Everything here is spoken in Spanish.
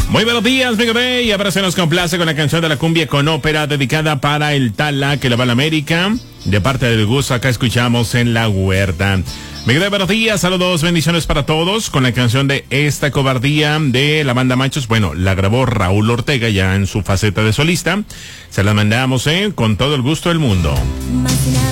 Muy buenos días, Miguel Rey. Y ahora se nos complace con la canción de la cumbia con ópera dedicada para el Tala que le va a la América. De parte del Gus, acá escuchamos en La Huerta. Miguel Rey, buenos días, saludos, bendiciones para todos. Con la canción de Esta Cobardía de la banda Machos. Bueno, la grabó Raúl Ortega ya en su faceta de solista. Se la mandamos con todo el gusto del mundo.